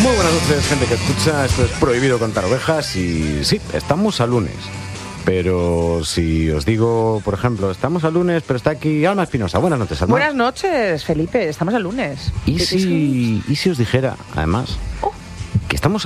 Muy buenas noches, gente que escucha. Esto es Prohibido Contar Ovejas y sí, estamos a lunes. Pero si os digo, por ejemplo, estamos a lunes, pero está aquí Alma Espinosa. Buenas noches, Alma. Buenas noches, Felipe. Estamos a lunes. ¿Y si os dijera, además, que estamos